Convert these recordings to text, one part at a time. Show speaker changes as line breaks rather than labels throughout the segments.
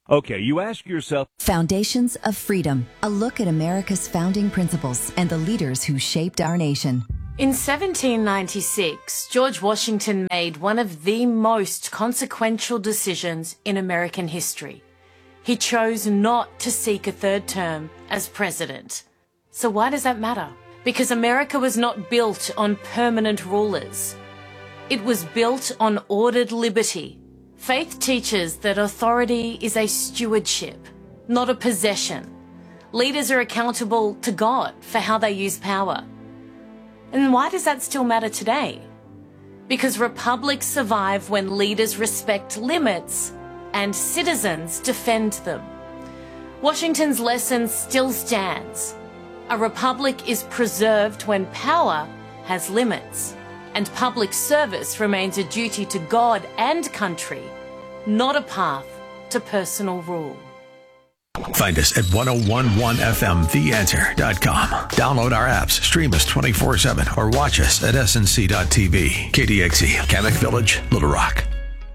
Okay, you ask yourself,
Foundations of Freedom, a look at America's founding principles and the leaders who shaped our nation.
In 1796, George Washington made one of the most consequential decisions in American history. He chose not to seek a third term as president. So why does that matter? Because America was not built on permanent rulers. It was built on ordered liberty. Faith teaches that authority is a stewardship, not a possession. Leaders are accountable to God for how they use power. And why does that still matter today? Because republics survive when leaders respect limits and citizens defend them. Washington's lesson still stands. A republic is preserved when power has limits, and public service remains a duty to God and country, not a path to personal rule.
Find us at 1011fmtheanswer.com. Download our apps, stream us 24/7, or watch us at snc.tv. KDXE, Kamek Village, Little Rock.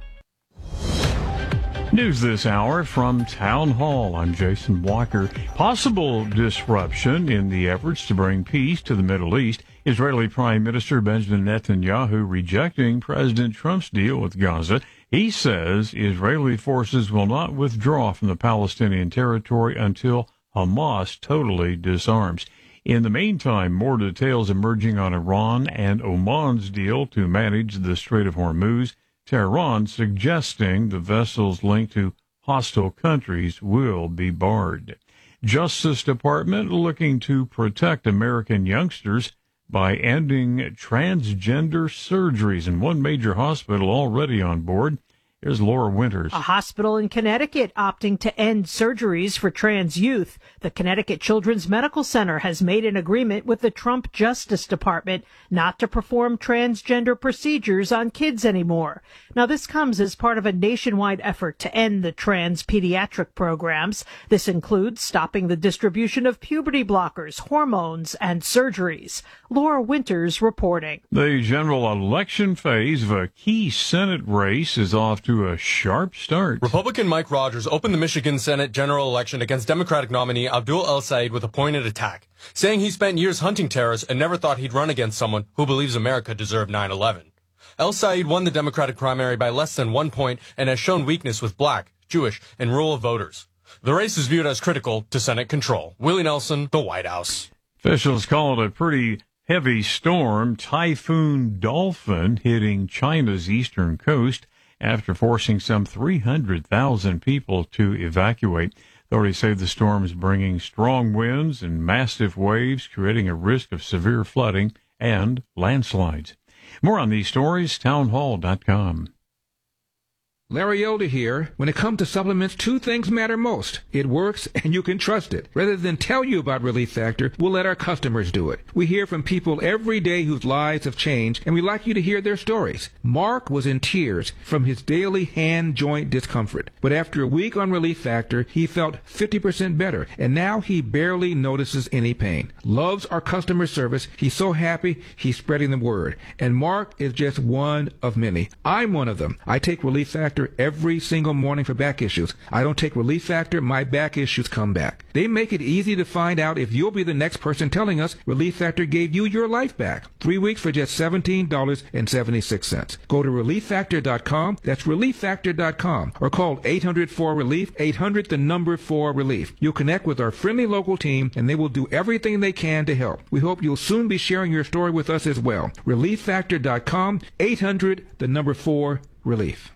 News this hour from Town Hall. I'm Jason Walker. Possible disruption in the efforts to bring peace to the Middle East. Israeli Prime Minister Benjamin Netanyahu rejecting President Trump's deal with Gaza. He says Israeli forces will not withdraw from the Palestinian territory until Hamas totally disarms. In the meantime, more details emerging on Iran and Oman's deal to manage the Strait of Hormuz. Tehran suggesting the vessels linked to hostile countries will be barred. Justice Department looking to protect American youngsters by ending transgender surgeries, and one major hospital already on board. Here's Laura Winters.
A hospital in Connecticut opting to end surgeries for trans youth. The Connecticut Children's Medical Center has made an agreement with the Trump Justice Department not to perform transgender procedures on kids anymore. Now, this comes as part of a nationwide effort to end the trans pediatric programs. This includes stopping the distribution of puberty blockers, hormones, and surgeries. Laura Winters reporting.
The general election phase of a key Senate race is off to a sharp start.
Republican Mike Rogers opened the Michigan Senate general election against Democratic nominee Abdul El-Sayed with a pointed attack, saying he spent years hunting terrorists and never thought he'd run against someone who believes America deserved 9/11. El-Sayed won the Democratic primary by less than 1 point and has shown weakness with black, Jewish, and rural voters. The race is viewed as critical to Senate control. Willie Nelson, the White House.
Officials call it a pretty heavy storm, Typhoon Dolphin, hitting China's eastern coast after forcing some 300,000 people to evacuate. Authorities say the storm is bringing strong winds and massive waves, creating a risk of severe flooding and landslides. More on these stories, townhall.com.
Larry Elder here. When it comes to supplements, two things matter most. It works and you can trust it. Rather than tell you about Relief Factor, we'll let our customers do it. We hear from people every day whose lives have changed, and we'd like you to hear their stories. Mark was in tears from his daily hand joint discomfort. But after a week on Relief Factor, he felt 50% better, and now he barely notices any pain. Loves our customer service. He's so happy, he's spreading the word. And Mark is just one of many. I'm one of them. I take Relief Factor every single morning for back issues. I don't take Relief Factor, my back issues come back. They make it easy to find out if you'll be the next person telling us Relief Factor gave you your life back. 3 weeks for just $17.76. Go to ReliefFactor.com. That's ReliefFactor.com. Or call 800-4RELIEF, 800-4RELIEF. You'll connect with our friendly local team, and they will do everything they can to help. We hope you'll soon be sharing your story with us as well. ReliefFactor.com, 800-4RELIEF.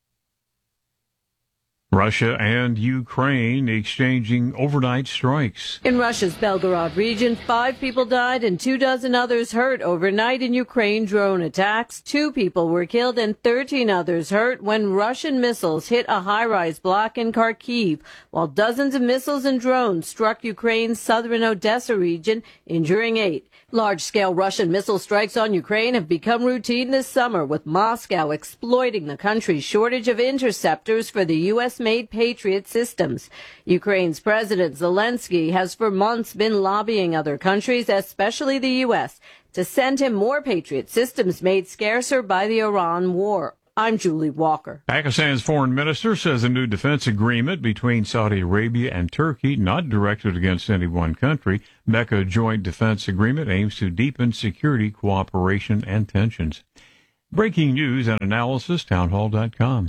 Russia and Ukraine exchanging overnight strikes.
In Russia's Belgorod region, 5 people died and 24 others hurt overnight in Ukraine drone attacks. 2 people were killed and 13 others hurt when Russian missiles hit a high-rise block in Kharkiv, while dozens of missiles and drones struck Ukraine's southern Odessa region, injuring 8. Large-scale Russian missile strikes on Ukraine have become routine this summer, with Moscow exploiting the country's shortage of interceptors for the U.S.-made Patriot systems. Ukraine's President Zelensky has for months been lobbying other countries, especially the U.S., to send him more Patriot systems made scarcer by the Iran war. I'm Julie Walker.
Pakistan's foreign minister says a new defense agreement between Saudi Arabia and Turkey, not directed against any one country, Mecca Joint Defense Agreement, aims to deepen security cooperation and tensions. Breaking news and analysis, townhall.com.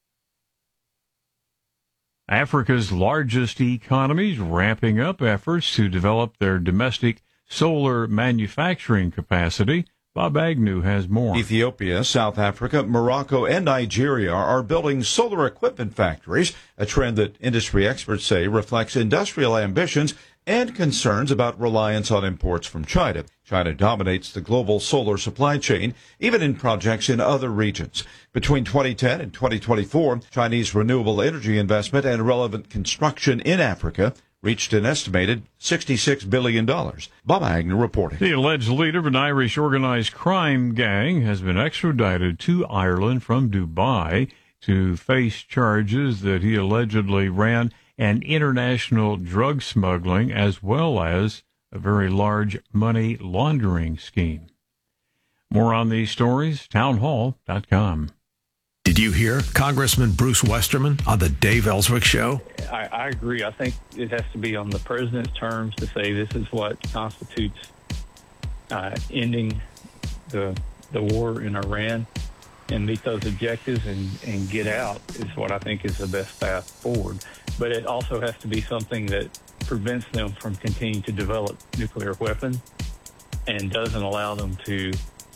Africa's largest economies ramping up efforts to develop their domestic solar manufacturing capacity. Bob Agnew has more.
Ethiopia, South Africa, Morocco, and Nigeria are building solar equipment factories, a trend that industry experts say reflects industrial ambitions and concerns about reliance on imports from China. China dominates the global solar supply chain, even in projects in other regions. Between 2010 and 2024, Chinese renewable energy investment and relevant construction in Africa reached an estimated $66 billion. Bob Agnew reporting.
The alleged leader of an Irish organized crime gang has been extradited to Ireland from Dubai to face charges that he allegedly ran an international drug smuggling as well as a very large money laundering scheme. More on these stories, townhall.com.
Did you hear Congressman Bruce Westerman on the Dave Ellswick Show?
I agree. I think it has to be on the president's terms to say this is what constitutes ending the war in Iran and meet those objectives and get out is what I think is the best path forward. But it also has to be something that prevents them from continuing to develop nuclear weapons and doesn't allow them to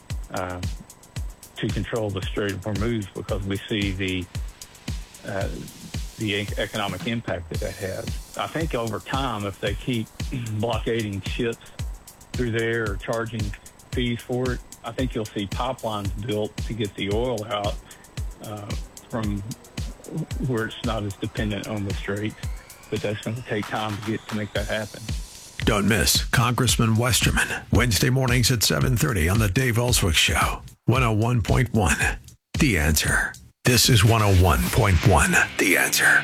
control the Strait of Hormuz, because we see the economic impact that has. I think over time, if they keep blockading ships through there or charging fees for it, I think you'll see pipelines built to get the oil out from where it's not as dependent on the Strait. But that's going to take time to make that happen.
Don't miss Congressman Westerman, Wednesday mornings at 7:30 on the Dave Ellswick Show. 101.1, The Answer. This is 101.1, The Answer.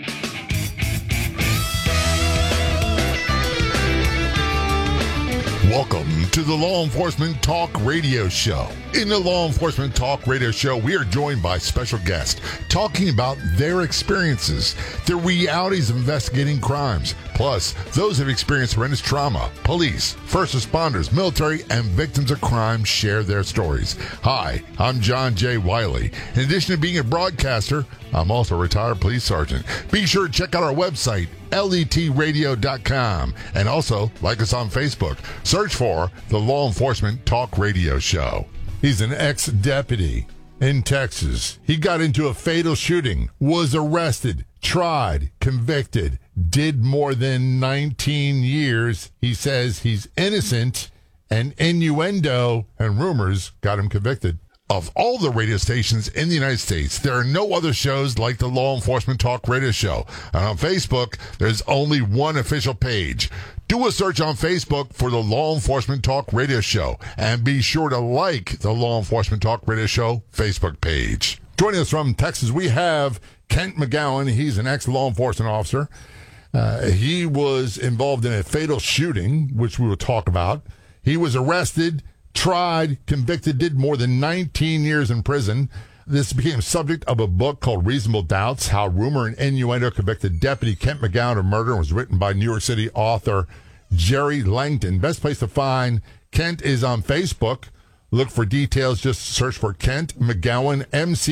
Welcome to the Law Enforcement Talk Radio Show. In the Law Enforcement Talk Radio Show, we are joined by special guests talking about their experiences, the realities of investigating crimes, plus those who have experienced horrendous trauma. Police, first responders, military, and victims of crime share their stories. Hi, I'm John J. Wiley. In addition to being a broadcaster, I'm also a retired police sergeant. Be sure to check out our website, letradio.com, and also like us on Facebook. Search for the Law Enforcement Talk Radio Show. He's an ex-deputy in Texas. He got into a fatal shooting, was arrested, tried, convicted, did more than 19 years. He says he's innocent, and innuendo and rumors got him convicted. Of all the radio stations in the United States, there are no other shows like the Law Enforcement Talk Radio Show. And on Facebook, there's only one official page. Do a search on Facebook for the Law Enforcement Talk Radio Show. And be sure to like the Law Enforcement Talk Radio Show Facebook page. Joining us from Texas, we have Kent McGowan. He's an ex-law enforcement officer. He was involved in a fatal shooting, which we will talk about. He was arrested, tried, convicted, did more than 19 years in prison. This became subject of a book called Reasonable Doubts, How Rumor and Innuendo Convicted Deputy Kent McGowan of Murder. It was written by New York City author Jerry Langton. Best place to find Kent is on Facebook. Look for details. Just search for Kent McGowan,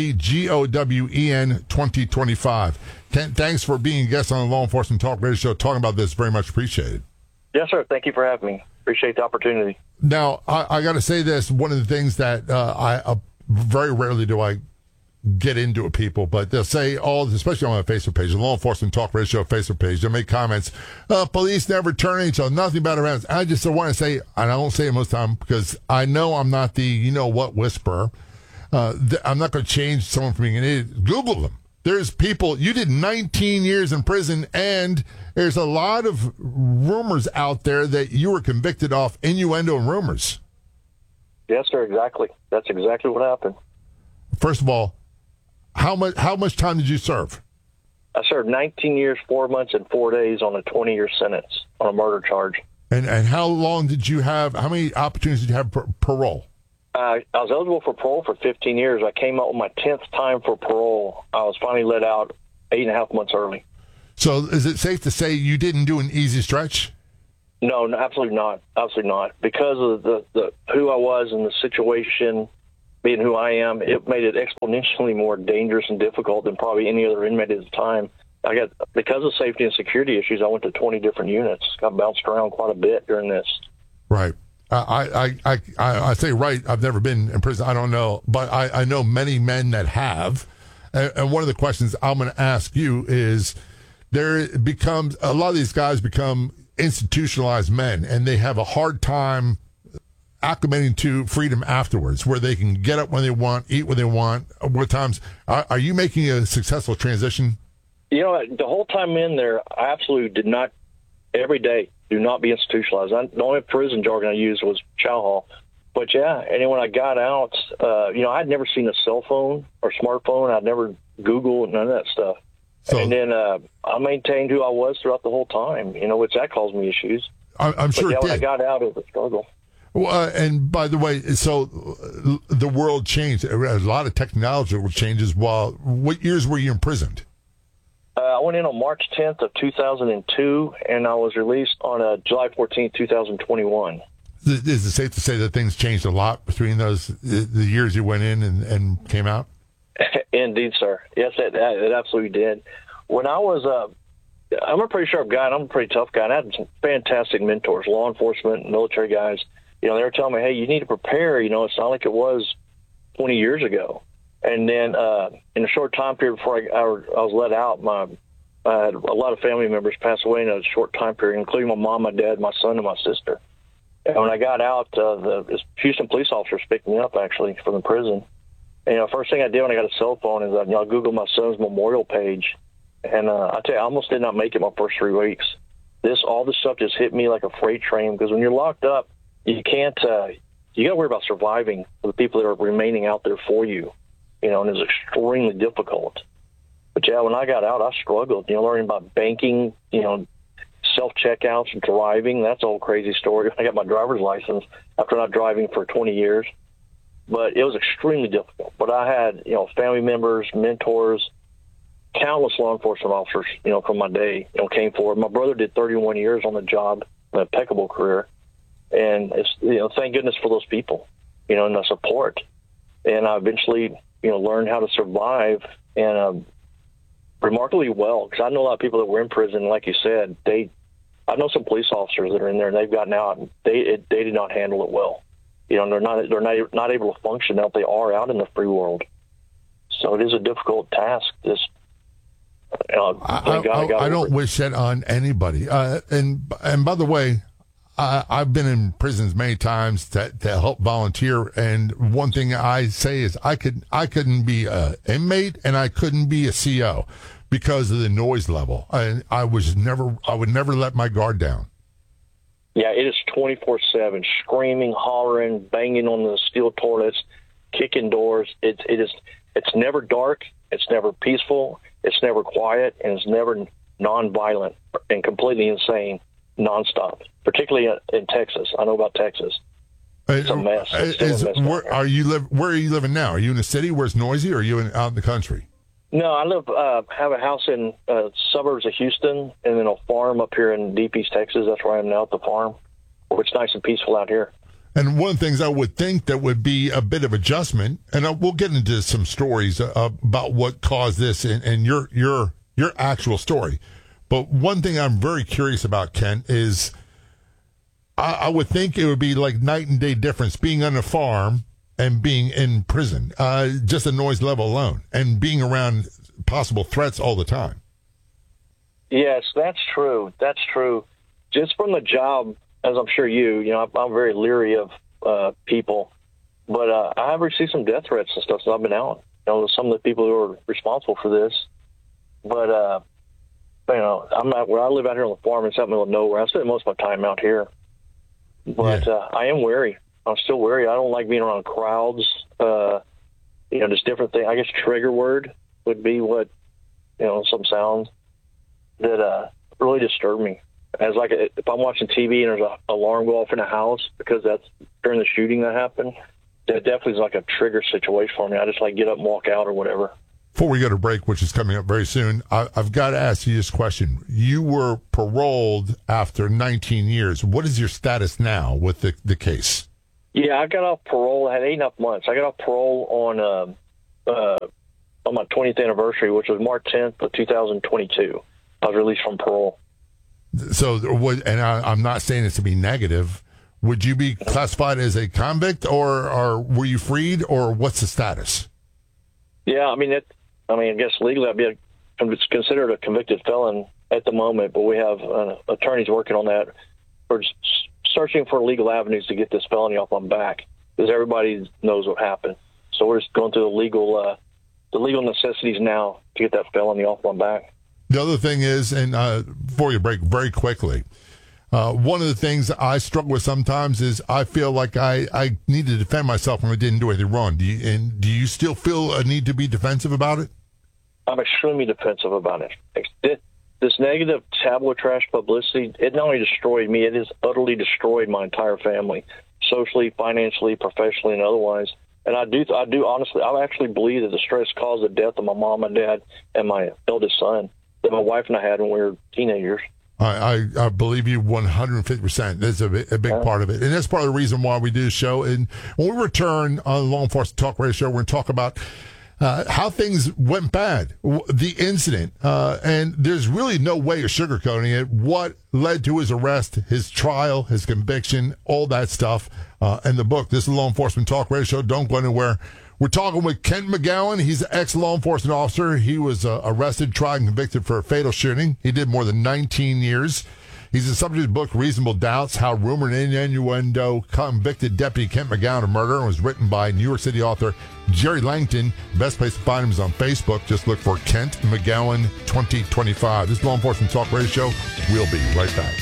McGowen 2025. Kent, thanks for being a guest on the Law Enforcement Talk Radio Show, talking about this. Very much appreciated.
Yes, sir. Thank you for having me. Appreciate the opportunity.
Now, I got to say this. One of the things that I very rarely do I get into with people, but they'll say especially on my Facebook page, the Law Enforcement Talk Radio Show Facebook page, they'll make comments, police never turn each other, nothing about around. I just want to say, and I don't say it most of the time because I know I'm not the you-know-what whisperer. I'm not going to change someone from being an idiot. Google them. There's people, you did 19 years in prison, and there's a lot of rumors out there that you were convicted off innuendo and rumors.
Yes, sir, exactly. That's exactly what happened.
First of all, how much time did you serve?
I served 19 years, 4 months, and 4 days on a 20-year sentence on a murder charge.
And how long did you have, how many opportunities did you have parole?
I was eligible for parole for 15 years. I came out with my 10th time for parole. I was finally let out 8.5 months early.
So is it safe to say you didn't do an easy stretch?
No, absolutely not. Absolutely not. Because of the who I was and the situation, being who I am, it made it exponentially more dangerous and difficult than probably any other inmate at the time. Because of safety and security issues, I went to 20 different units. Got bounced around quite a bit during this.
Right. I say right. I've never been in prison. I don't know. But I know many men that have. And one of the questions I'm going to ask you is, a lot of these guys become institutionalized men, and they have a hard time acclimating to freedom afterwards, where they can get up when they want, eat when they want. What times are you making a successful transition?
You know, the whole time in there, I absolutely did not. Every day, do not be institutionalized. The only prison jargon I used was chow hall. But yeah, and then when I got out, I'd never seen a cell phone or smartphone. I'd never Googled none of that stuff. And then I maintained who I was throughout the whole time, which that caused me issues.
I'm sure it did.
When I got out, it was a struggle.
Well, and by the way, so the world changed. A lot of technological changes. What years were you imprisoned?
I went in on March 10th of 2002, and I was released on July 14th, 2021.
Is it safe to say that things changed a lot between the years you went in and came out?
Indeed, sir. Yes, it absolutely did. When I was, I'm a pretty sharp guy, and I'm a pretty tough guy, and I had some fantastic mentors, law enforcement, military guys. They were telling me, hey, you need to prepare. It's not like it was 20 years ago. And then in a short time period before I was let out, I had a lot of family members pass away in a short time period, including my mom, my dad, my son, and my sister. And when I got out, the Houston police officers picked me up, actually, from the prison. And first thing I did when I got a cell phone is I Googled my son's memorial page. And I tell you, I almost did not make it my first 3 weeks. All this stuff just hit me like a freight train, because when you're locked up, you can't, you got to worry about surviving for the people that are remaining out there for you, and it's extremely difficult. But yeah, when I got out, I struggled, learning about banking, self-checkouts, driving. That's a whole crazy story. I got my driver's license after not driving for 20 years. But it was extremely difficult. But I had, family members, mentors, countless law enforcement officers, from my day, came forward. My brother did 31 years on the job, an impeccable career. And it's, thank goodness for those people, and the support. And I eventually, learned how to survive, and remarkably well, because I know a lot of people that were in prison, like you said, I know some police officers that are in there, and they've gotten out, and they did not handle it well. They're not able to function out. They are out in the free world, so it is a difficult task.
I don't wish that on anybody. And by the way, I've been in prisons many times to help volunteer, and one thing I say is I couldn't be an inmate and I couldn't be a CO because of the noise level. I would never let my guard down.
Yeah, it is 24/7, screaming, hollering, banging on the steel toilets, kicking doors. It's never dark, it's never peaceful, it's never quiet, and it's never nonviolent and completely insane, nonstop. Particularly in Texas, I know about Texas. It's a mess.
Where are you living now? Are you in a city where it's noisy, or are you out in the country?
No, I have a house in suburbs of Houston, and then a farm up here in Deep East Texas. That's where I am now, at the farm, where it's nice and peaceful out here.
And one of the things I would think that would be a bit of adjustment, and we'll get into some stories about what caused this and your actual story. But one thing I'm very curious about, Ken, is I would think it would be like night and day difference being on a farm and being in prison, just the noise level alone, and being around possible threats all the time.
Yes, that's true. That's true. Just from the job, as I'm sure I'm very leery of people, but I have received some death threats and stuff since I've been out. Some of the people who are responsible for this, but I'm not where I live out here on the farm in the middle of nowhere. I spend most of my time out here, but I am wary. I'm still wary. I don't like being around crowds. Just different things. I guess trigger word would be what, some sounds that really disturb me. As like if I'm watching TV and there's an alarm go off in a house, because that's during the shooting that happened, that definitely is like a trigger situation for me. I just like get up and walk out or whatever.
Before we go to break, which is coming up very soon, I've got to ask you this question. You were paroled after 19 years. What is your status now with the case?
Yeah, I got off parole. I had 8.5 months. I got off parole on my 20th anniversary, which was March 10th of 2022. I was released from parole.
So, and I'm not saying this to be negative. Would you be classified as a convict, or were you freed, or what's the status?
Yeah, I guess legally I'd be considered a convicted felon at the moment, but we have attorneys working on that. We're searching for legal avenues to get this felony off my back, because everybody knows what happened. So we're just going through the legal necessities now to get that felony off my back.
The other thing is, and before you break, very quickly, one of the things I struggle with sometimes is I feel like I need to defend myself when I didn't do anything wrong. Do you still feel a need to be defensive about it?
I'm extremely defensive about it. This negative tabloid trash publicity, it not only destroyed me, it has utterly destroyed my entire family, socially, financially, professionally, and otherwise. And I do honestly, I actually believe that the stress caused the death of my mom, my dad, and my eldest son that my wife and I had when we were teenagers.
I believe you 150%. That's a big part of it. And that's part of the reason why we do the show. And when we return on the Law Enforcement Talk Radio Show, we're going to talk about how things went bad, the incident. And there's really no way of sugarcoating it. What led to his arrest, his trial, his conviction, all that stuff. And the book, this is Law Enforcement Talk Radio Show. Don't go anywhere. We're talking with Kent McGowan. He's an ex-law enforcement officer. He was arrested, tried, and convicted for a fatal shooting. He did more than 19 years. He's the subject of the book, Reasonable Doubts, How Rumor and Innuendo Convicted Deputy Kent McGowan of Murder. It was written by New York City author Jerry Langton. Best place to find him is on Facebook. Just look for Kent McGowan 2025. This is Law Enforcement Talk Radio Show. We'll be right back.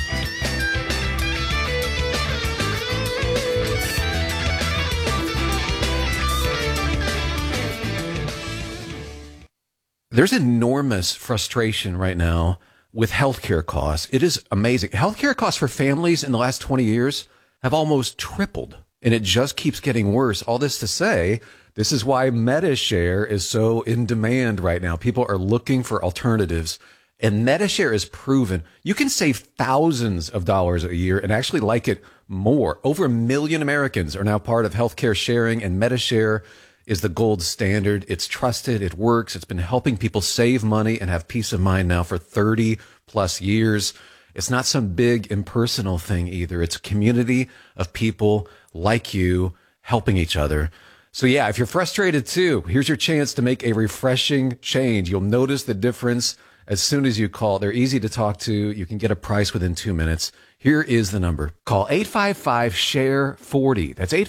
There's enormous frustration right now with healthcare costs. It is amazing. Healthcare costs for families in the last 20 years have almost tripled, and it just keeps getting worse. All this to say, this is why MediShare is so in demand right now. People are looking for alternatives, and MediShare is proven. You can save thousands of dollars a year and actually like it more. Over 1 million Americans are now part of healthcare sharing, and MediShare is the gold standard. It's trusted. It works. It's been helping people save money and have peace of mind now for 30 plus years. It's not some big impersonal thing either. It's a community of people like you helping each other. So yeah, if you're frustrated too, here's your chance to make a refreshing change. You'll notice the difference as soon as you call. They're easy to talk to. You can get a price within 2 minutes. Here is the number. Call 855-SHARE-40. That's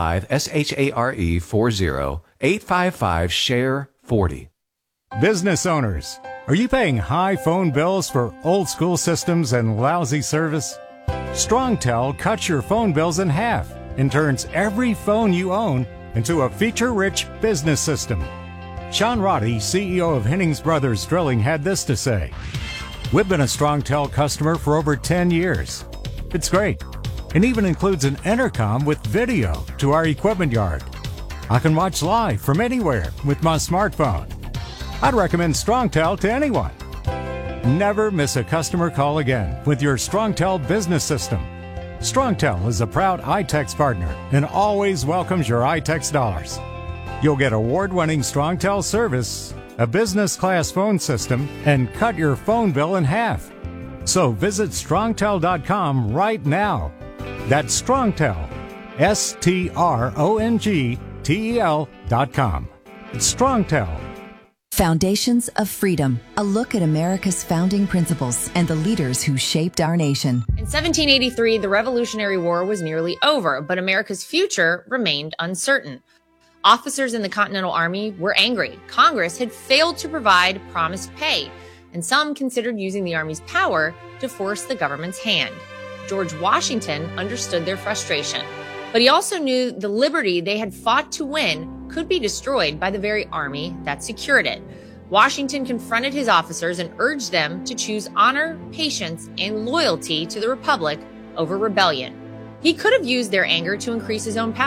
855-SHARE-40. 855-SHARE-40.
Business owners, are you paying high phone bills for old school systems and lousy service? StrongTel cuts your phone bills in half and turns every phone you own into a feature-rich business system. Sean Roddy, CEO of Hennings Brothers Drilling, had this to say. We've been a StrongTel customer for over 10 years. It's great. It even includes an intercom with video to our equipment yard. I can watch live from anywhere with my smartphone. I'd recommend StrongTel to anyone. Never miss a customer call again with your StrongTel business system. StrongTel is a proud iTex partner and always welcomes your iTex dollars. You'll get award-winning StrongTel service, a business-class phone system, and cut your phone bill in half. So visit StrongTel.com right now. That's StrongTel, StrongTel.com. It's StrongTel.
Foundations of Freedom, a look at America's founding principles and the leaders who shaped our nation.
In 1783, the Revolutionary War was nearly over, but America's future remained uncertain. Officers in the Continental Army were angry. Congress had failed to provide promised pay, and some considered using the Army's power to force the government's hand. George Washington understood their frustration, but he also knew the liberty they had fought to win could be destroyed by the very army that secured it. Washington confronted his officers and urged them to choose honor, patience, and loyalty to the Republic over rebellion. He could have used their anger to increase his own power.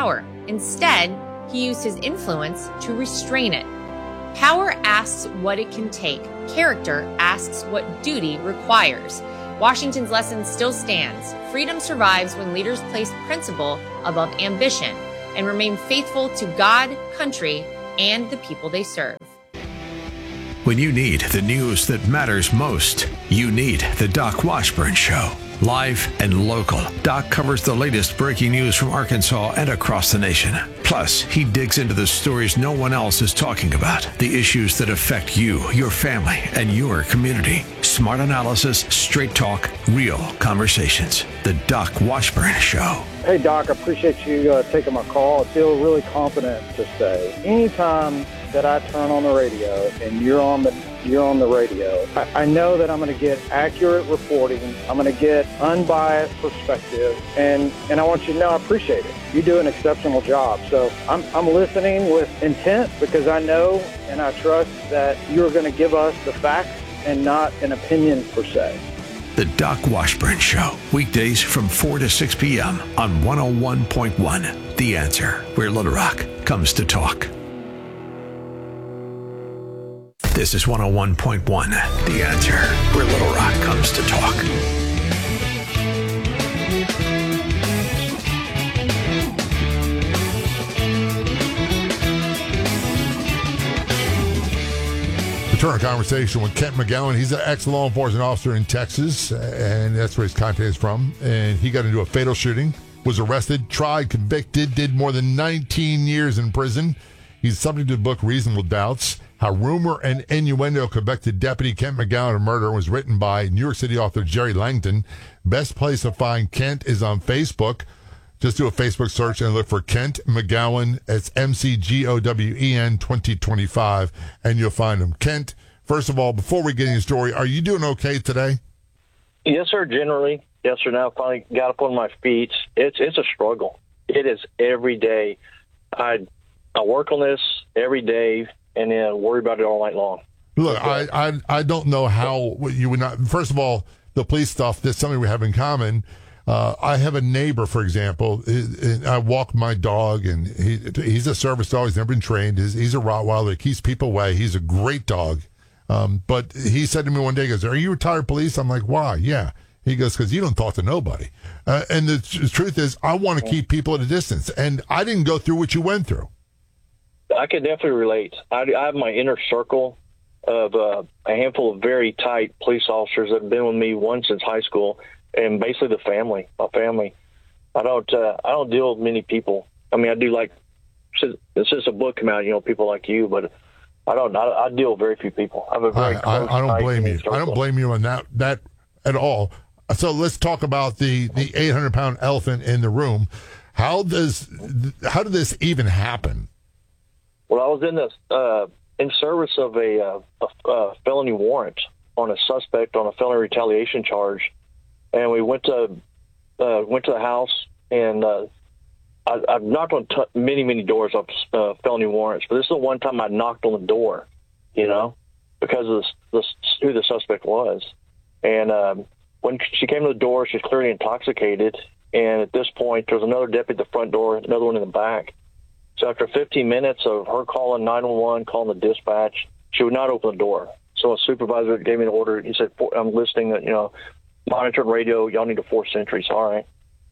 Instead, he used his influence to restrain it. Power asks what it can take. Character asks what duty requires. Washington's lesson still stands. Freedom survives when leaders place principle above ambition and remain faithful to God, country, and the people they serve.
When you need the news that matters most, you need the Doc Washburn Show. Live and local, Doc covers the latest breaking news from Arkansas and across the nation. Plus, he digs into the stories no one else is talking about, the issues that affect you, your family, and your community. Smart analysis, straight talk, real conversations. The Doc Washburn Show.
Hey, Doc, I appreciate you taking my call. I feel really confident to say anytime that I turn on the radio and you're on the radio, I know that I'm going to get accurate reporting. I'm going to get unbiased perspective, and I want you to know I appreciate it. You do an exceptional job. So I'm listening with intent because I know and I trust that you're going to give us the facts and not an opinion per se.
The Doc Washburn Show, weekdays from 4 to 6 p.m. on 101.1 The Answer, where Little Rock comes to talk. This is 101.1 The Answer, where Little Rock comes to talk.
Turn a conversation with Kent McGowan. He's an ex-law enforcement officer in Texas, and that's where his content is from. And he got into a fatal shooting, was arrested, tried, convicted, did more than 19 years in prison. He's subject to the book Reasonable Doubts, How Rumor and Innuendo Convicted Deputy Kent McGowan of Murder, was written by New York City author Jerry Langton. Best place to find Kent is on Facebook. Just do a Facebook search and look for Kent McGowan. It's McGowen 2025, and you'll find him. Kent, first of all, before we get into the story, are you doing okay today?
Yes, sir, generally. Yes, sir, now I finally got up on my feet. It's a struggle. It is every day. I work on this every day and then worry about it all night long.
Look, I don't know how you would not. First of all, the police stuff, that's something we have in common. I have a neighbor, for example. I walk my dog, and he's a service dog. He's never been trained. He's a Rottweiler. He keeps people away. He's a great dog. But he said to me one day, he goes, "Are you retired police?" I'm like, "Why?" "Yeah." He goes, "Because you don't talk to nobody." And the truth is, I want to keep people at a distance. And I didn't go through what you went through.
I can definitely relate. I have my inner circle of a handful of very tight police officers that have been with me one since high school. And basically my family. I don't deal with many people. I mean, I do since a book come out, people like you, but I deal with very few people. I have a very
I don't blame you. I don't blame you on that at all. So let's talk about the 800-pound elephant in the room. How did this even happen?
Well, I was in service of a felony warrant on a suspect on a felony retaliation charge. And we went to the house, and I've knocked on many doors of felony warrants, but this is the one time I knocked on the door, because of who the suspect was. And when she came to the door, she was clearly intoxicated. And at this point, there was another deputy at the front door, another one in the back. So after 15 minutes of her calling 911, calling the dispatch, she would not open the door. So a supervisor gave me the order. He said, "I'm listening that, monitored radio, y'all need to force entry." So, all right.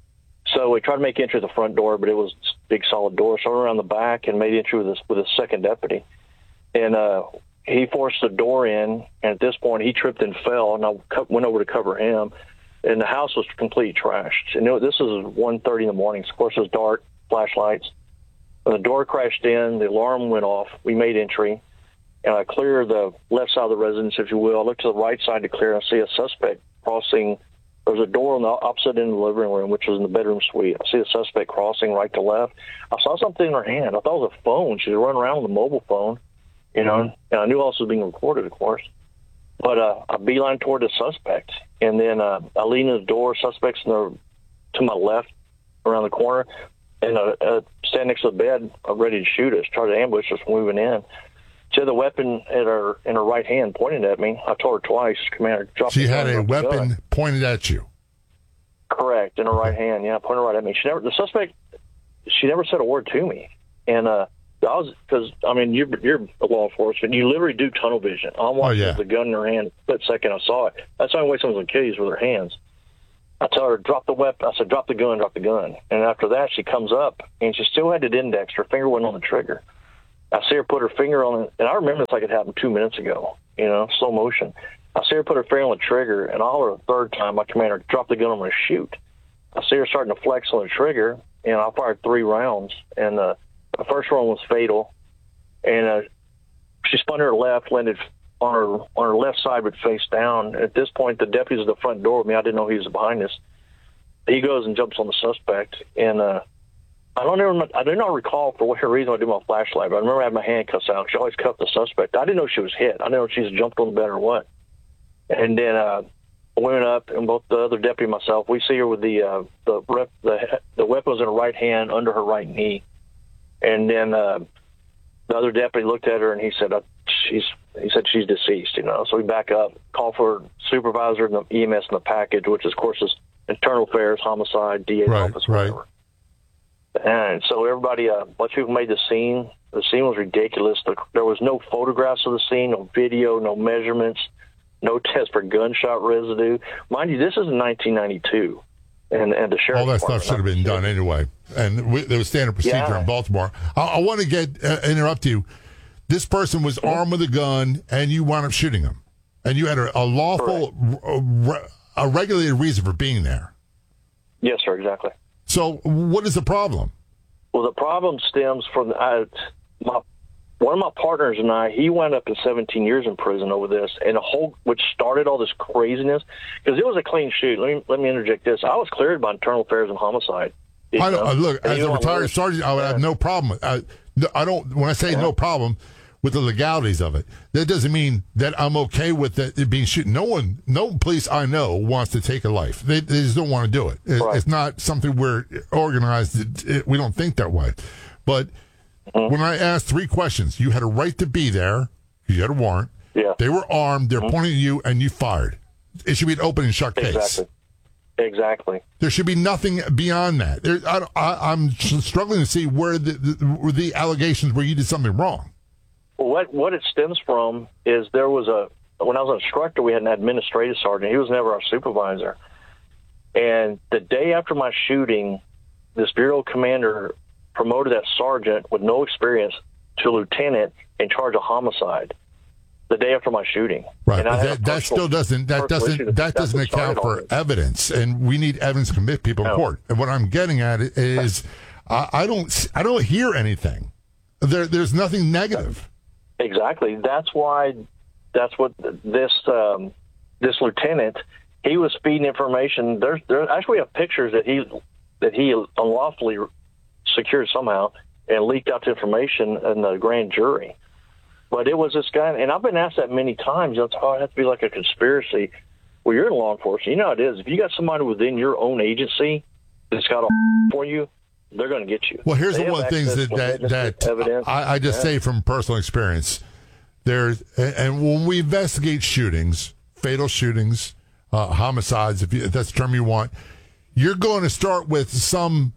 So we tried to make entry at the front door, but it was a big solid door. So I went around the back and made entry with a second deputy. And he forced the door in, and at this point he tripped and fell, and I went over to cover him. And the house was completely trashed. And this was 1:30 in the morning. So of course, it was dark, flashlights. When the door crashed in, the alarm went off. We made entry, and I clear the left side of the residence, if you will. I look to the right side to clear, and I see a suspect crossing. There was a door on the opposite end of the living room, which was in the bedroom suite. I see a suspect crossing right to left. I saw something in her hand. I thought it was a phone. She was running around with a mobile phone, and I knew all this was being recorded, of course. But I beeline toward the suspect, and then I lean in the door. Suspect's to my left, around the corner, and stand next to the bed, ready to shoot us, try to ambush us moving in. She had the weapon in her right hand pointed at me. I told her twice, "Commander, drop."
She had a weapon pointed at you.
Correct, in her right hand. Yeah, pointed right at me. The suspect, she never said a word to me. And because you're a law enforcement, you literally do tunnel vision. I'm watching with the gun in her hand. Split second, I saw it. That's the only way someone's gonna kill you is with their hands. I tell her, drop the weapon. I said, drop the gun, drop the gun. And after that, she comes up, and she still had it indexed. Her finger wasn't on the trigger. I see her put her finger on it, and I remember this like it happened 2 minutes ago, slow motion. I see her put her finger on the trigger, and I holler a third time. I command her, drop the gun, I'm going to shoot. I see her starting to flex on the trigger, and I fired 3 rounds. And the first one was fatal. And she spun her left, landed on her left side, but face down. At this point, the deputy's at the front door with me. I didn't know he was behind us. He goes and jumps on the suspect, and I do not recall for whatever reason I did my flashlight, but I remember having my hand cuffs out. She always cuffed the suspect. I didn't know she was hit. I didn't know if she jumped on the bed or what. And then I went up, and both the other deputy and myself, we see her with the weapon was in her right hand under her right knee. And then the other deputy looked at her, and he said, she's deceased, So we back up, call for supervisor and the EMS in the package, which, of course, is internal affairs, homicide, DA's office, whatever. And so everybody, a bunch of people made the scene. The scene was ridiculous. There was no photographs of the scene, no video, no measurements, no test for gunshot residue. Mind you, this is in 1992. And the sheriff.
All that stuff should have been done anyway. And there was standard procedure in Baltimore. I want to interrupt you. This person was armed with a gun, and you wound up shooting him. And you had a lawful, a regulated reason for being there.
Yes, sir, exactly.
So what is the problem?
Well, the problem stems from one of my partners and I. He wound up in 17 years in prison over this, and which started all this craziness because it was a clean shoot. Let me interject this. I was cleared by internal affairs and homicide.
Look, as a retired sergeant, I would have no problem. I don't. When I say no problem with the legalities of it, that doesn't mean that I'm okay with it being shooting. No police I know wants to take a life. They just don't want to do it. It's not something we're organized. We don't think that way. But when I asked 3 questions, you had a right to be there. You had a warrant.
Yeah.
They were armed. They're pointing at you, and you fired. It should be an open and shut case.
Exactly.
There should be nothing beyond that. I'm struggling to see where the allegations where you did something wrong.
Well, what it stems from is when I was an instructor, we had an administrative sergeant. He was never our supervisor. And the day after my shooting, this bureau commander promoted that sergeant with no experience to lieutenant in charge of homicide. The day after my shooting,
right? That still doesn't account for evidence, and we need evidence to convict people in court. And what I'm getting at is, I don't hear anything. There's nothing negative.
Exactly. That's what this lieutenant, he was feeding information. There actually have pictures that he unlawfully secured somehow and leaked out the information in the grand jury. But it was this guy, and I've been asked that many times. It has to be like a conspiracy. Well, you're in law enforcement. You know how it is. If you got somebody within your own agency that's got a for you, they're going to get you.
Well, here's one of the things that I just say from personal experience. And when we investigate shootings, fatal shootings, homicides, if that's the term you want, you're going to start with some,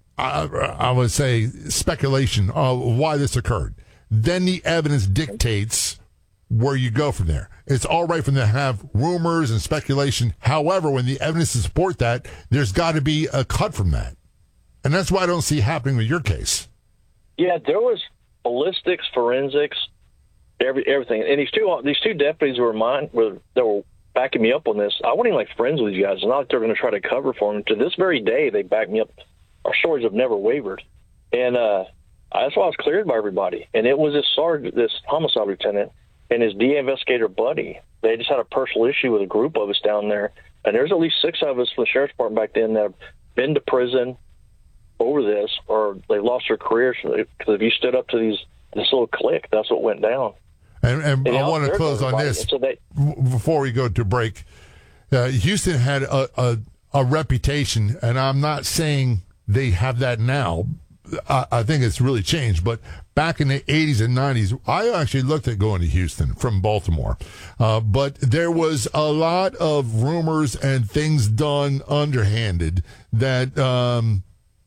I would say, speculation of why this occurred. Then the evidence dictates where you go from there. It's all right for them to have rumors and speculation. However, when the evidence to support that, there's got to be a cut from that. And that's what I don't see happening with your case.
Yeah, there was ballistics, forensics, everything. And these two deputies that were backing me up on this. I wasn't even like friends with these guys. It's not like they're going to try to cover for them. To this very day, they back me up. Our stories have never wavered. And that's why I was cleared by everybody. And it was this homicide lieutenant and his DA investigator buddy. They just had a personal issue with a group of us down there. And there's at least 6 of us from the sheriff's department back then that have been to prison over this, or they lost their careers. Because if you stood up to this little clique, that's what went down.
And I want to close on this before we go to break. Houston had a reputation, and I'm not saying they have that now. I think it's really changed, but back in the 80s and 90s, I actually looked at going to Houston from Baltimore. But there was a lot of rumors and things done underhanded that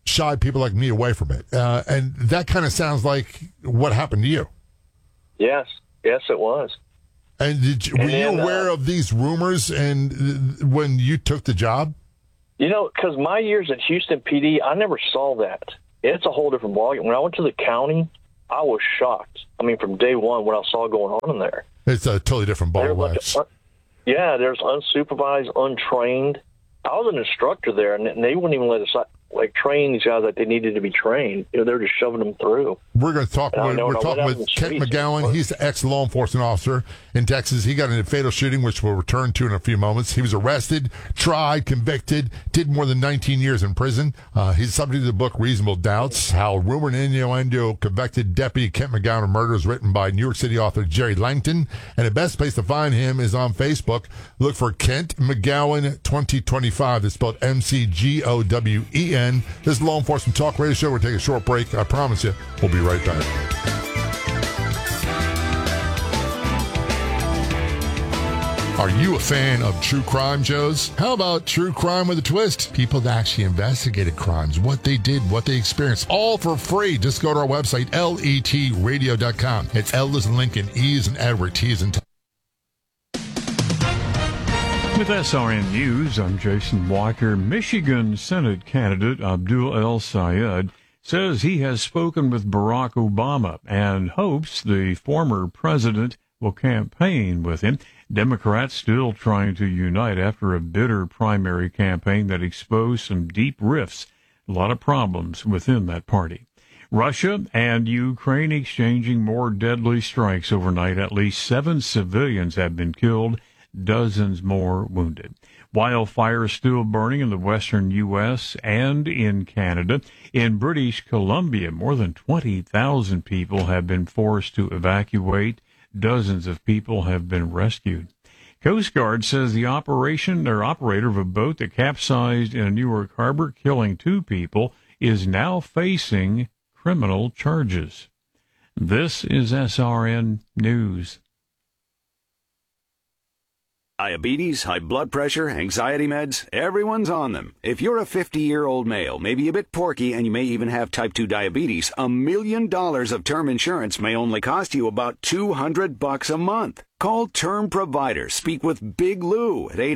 shy people like me away from it. And that kind of sounds like what happened to you.
Yes, it was.
And were you aware of these rumors and when you took the job?
Because my years at Houston PD, I never saw that. It's a whole different ballgame. When I went to the county, I was shocked. I mean, from day one, what I saw going on in there.
It's a totally different ball of wax.
There's unsupervised, untrained. I was an instructor there, and they wouldn't even let us train these guys like they needed to be trained. They were just shoving them through.
We're going to talk. We're talking with Kent McGowan. He's the ex-law enforcement officer in Texas. He got in a fatal shooting, which we'll return to in a few moments. He was arrested, tried, convicted, did more than 19 years in prison. He's subject to the book Reasonable Doubts, How Rumor and Innuendo Convicted Deputy Kent McGowan of Murder, is written by New York City author Jerry Langton. And the best place to find him is on Facebook. Look for Kent McGowan 2025. It's spelled McGowen. This is Law Enforcement Talk Radio Show. We'll take a short break. I promise you, we'll be right back. Are you a fan of true crime shows? How about True Crime with a Twist? People that actually investigated crimes, what they did, what they experienced, all for free. Just go to our website, letradio.com. It's L as in Lincoln, E as in Edward, T as in Tom.
With SRN News, I'm Jason Walker. Michigan Senate candidate Abdul El Sayed says he has spoken with Barack Obama and hopes the former president will campaign with him. Democrats still trying to unite after a bitter primary campaign that exposed some deep rifts, a lot of problems within that party. Russia and Ukraine exchanging more deadly strikes overnight. At least 7 civilians have been killed, dozens more wounded. Wildfires still burning in the western U.S. and in Canada. In British Columbia, more than 20,000 people have been forced to evacuate. Dozens of people have been rescued. Coast Guard says the operator of a boat that capsized in a Newark harbor, killing 2 people, is now facing criminal charges. This is SRN News.
Diabetes, high blood pressure, anxiety meds, everyone's on them. If you're a 50-year-old male, maybe a bit porky, and you may even have type 2 diabetes, $1 million of term insurance may only cost you about $200 a month. Call Term Provider. Speak with Big Lou at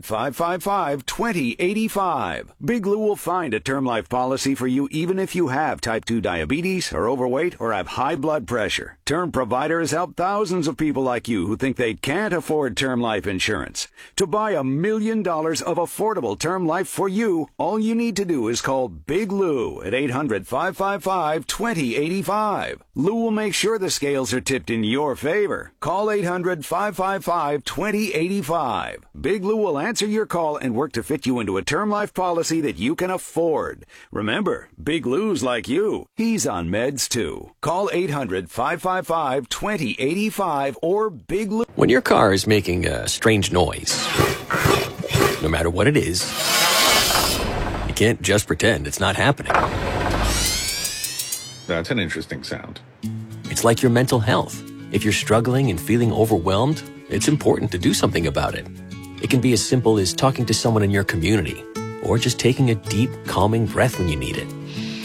800-555-2085. Big Lou will find a term life policy for you even if you have type 2 diabetes, are overweight, or have high blood pressure. Term Provider has helped thousands of people like you who think they can't afford term life insurance. To buy $1 million of affordable term life for you, all you need to do is call Big Lou at 800-555-2085. Lou will make sure the scales are tipped in your favor. Call 800-555-2085. Big Lou will answer your call and work to fit you into a term life policy that you can afford. Remember, Big Lou's like you. He's on meds too. Call 800-555-2085 or Big Lou.
When your car is making a strange noise, no matter what it is, you can't just pretend it's not happening.
That's an interesting sound.
It's like your mental health. If you're struggling and feeling overwhelmed, it's important to do something about it. It can be as simple as talking to someone in your community, or just taking a deep, calming breath when you need it.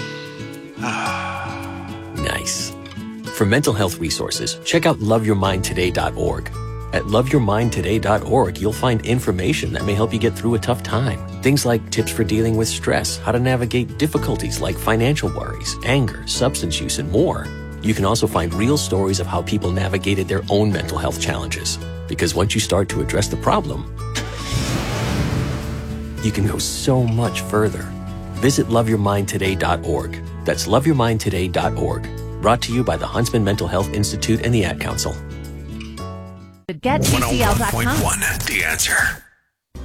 Nice. For mental health resources, check out loveyourmindtoday.org. At loveyourmindtoday.org, you'll find information that may help you get through a tough time. Things like tips for dealing with stress, how to navigate difficulties like financial worries, anger, substance use, and more. You can also find real stories of how people navigated their own mental health challenges. Because once you start to address the problem, you can go so much further. Visit loveyourmindtoday.org. That's loveyourmindtoday.org. Brought to you by the Huntsman Mental Health Institute and the Ad Council.
GetTCL.com. 101.1 The Answer.